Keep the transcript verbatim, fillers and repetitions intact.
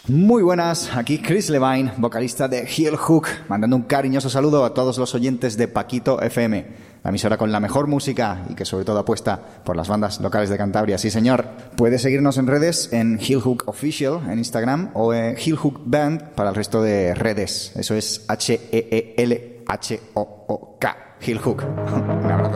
Muy buenas, aquí Chris Levine, vocalista de Heel Hook, mandando un cariñoso saludo a todos los oyentes de Paquito F M, la emisora con la mejor música y que sobre todo apuesta por las bandas locales de Cantabria. Sí, señor. Puedes seguirnos en redes en Heel Hook Official en Instagram o en Heel Hook Band para el resto de redes. Eso es H E E L H O O K, Heel Hook. Un abrazo.